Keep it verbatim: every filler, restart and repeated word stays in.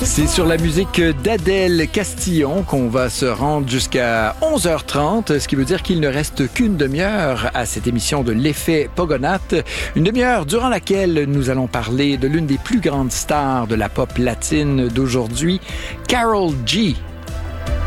C'est sur la musique d'Adèle Castillon qu'on va se rendre jusqu'à onze heures trente, ce qui veut dire qu'il ne reste qu'une demi-heure à cette émission de l'effet Pogonath. Une demi-heure durant laquelle nous allons parler de l'une des plus grandes stars de la pop latine d'aujourd'hui, Karol G.